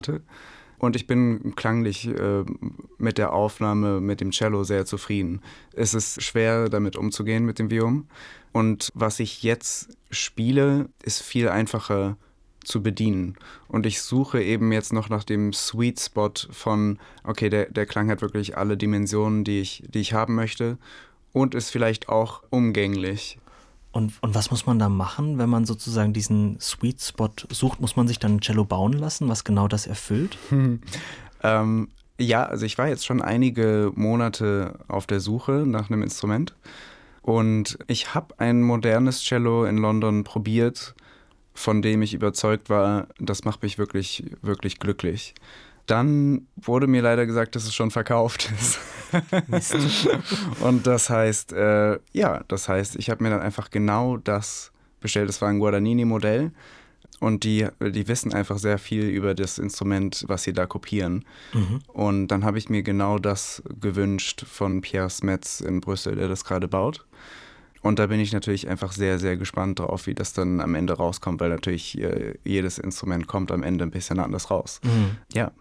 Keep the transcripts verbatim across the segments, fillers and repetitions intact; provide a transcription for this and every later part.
Und ich bin klanglich äh, mit der Aufnahme mit dem Cello sehr zufrieden. Es ist schwer, damit umzugehen mit dem Vium. Und was ich jetzt spiele, ist viel einfacher zu bedienen. Und ich suche eben jetzt noch nach dem Sweet Spot von, okay, der, der Klang hat wirklich alle Dimensionen, die ich, die ich haben möchte und ist vielleicht auch umgänglich. Und, und was muss man da machen, wenn man sozusagen diesen Sweet Spot sucht? Muss man sich dann ein Cello bauen lassen, was genau das erfüllt? Hm. Ähm, ja, also ich war jetzt schon einige Monate auf der Suche nach einem Instrument und ich habe ein modernes Cello in London probiert, von dem ich überzeugt war, das macht mich wirklich, wirklich glücklich. Dann wurde mir leider gesagt, dass es schon verkauft ist. Mist. Und das heißt, äh, ja, das heißt, ich habe mir dann einfach genau das bestellt. Das war ein Guadagnini-Modell und die, die wissen einfach sehr viel über das Instrument, was sie da kopieren. Mhm. Und dann habe ich mir genau das gewünscht von Pierre Smets in Brüssel, der das gerade baut. Und da bin ich natürlich einfach sehr, sehr gespannt drauf, wie das dann am Ende rauskommt, weil natürlich äh, jedes Instrument kommt am Ende ein bisschen anders raus. Mhm. Ja.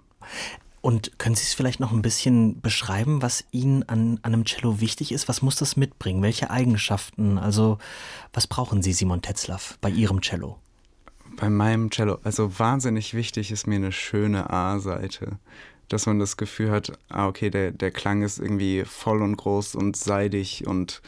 Und können Sie es vielleicht noch ein bisschen beschreiben, was Ihnen an, an einem Cello wichtig ist? Was muss das mitbringen? Welche Eigenschaften? Also was brauchen Sie, Simon Tetzlaff, bei Ihrem Cello? Bei meinem Cello, also wahnsinnig wichtig ist mir eine schöne A-Seite. Dass man das Gefühl hat, ah okay, der, der Klang ist irgendwie voll und groß und seidig und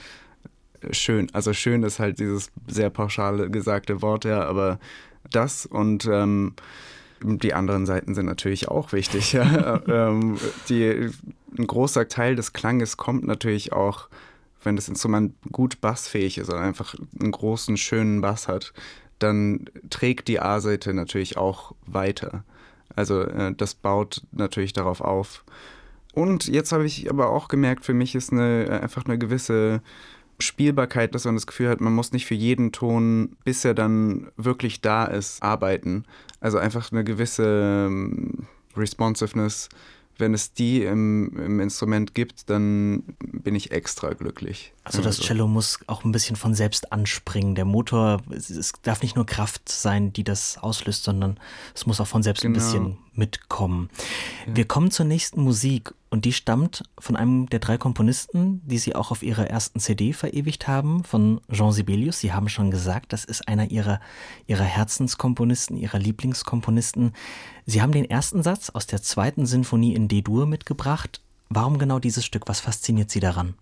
schön. Also schön ist halt dieses sehr pauschale gesagte Wort, ja, aber das und ähm, die anderen Seiten sind natürlich auch wichtig. Ja. ähm, die, ein großer Teil des Klanges kommt natürlich auch, wenn das Instrument gut bassfähig ist oder einfach einen großen, schönen Bass hat, dann trägt die A-Seite natürlich auch weiter. Also äh, das baut natürlich darauf auf. Und jetzt habe ich aber auch gemerkt, für mich ist eine, einfach eine gewisse Spielbarkeit, dass man das Gefühl hat, man muss nicht für jeden Ton, bis er dann wirklich da ist, arbeiten. Also einfach eine gewisse ähm, Responsiveness. Wenn es die im, im Instrument gibt, dann bin ich extra glücklich. Also das Cello muss auch ein bisschen von selbst anspringen. Der Motor, es, es darf nicht nur Kraft sein, die das auslöst, sondern es muss auch von selbst genau. ein bisschen mitkommen. Ja. Wir kommen zur nächsten Musik und die stammt von einem der drei Komponisten, die Sie auch auf Ihrer ersten C D verewigt haben, von Jean Sibelius. Sie haben schon gesagt, das ist einer Ihrer, Ihrer Herzenskomponisten, Ihrer Lieblingskomponisten. Sie haben den ersten Satz aus der zweiten Sinfonie in D-Dur mitgebracht. Warum genau dieses Stück? Was fasziniert Sie daran?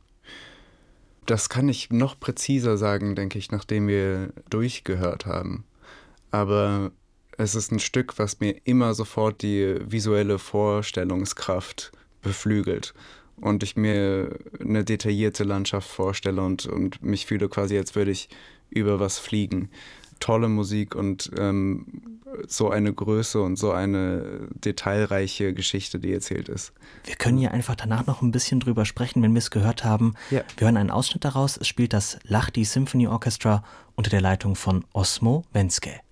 Das kann ich noch präziser sagen, denke ich, nachdem wir durchgehört haben. Aber es ist ein Stück, was mir immer sofort die visuelle Vorstellungskraft beflügelt. Und ich mir eine detaillierte Landschaft vorstelle und, und mich fühle quasi, als würde ich über was fliegen. Tolle Musik und ähm, so eine Größe und so eine detailreiche Geschichte, die erzählt ist. Wir können hier einfach danach noch ein bisschen drüber sprechen, wenn wir es gehört haben. Ja. Wir hören einen Ausschnitt daraus. Es spielt das Lahti Symphony Orchestra unter der Leitung von Osmo Venske.